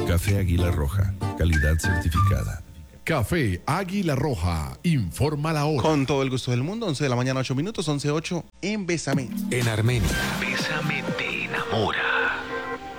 Café Águila Roja, calidad certificada. Café Águila Roja, informa la hora. Con todo el gusto del mundo, 11 de la mañana, 8 minutos, 11:08 en Bésame. En Armenia, Bésame te enamora.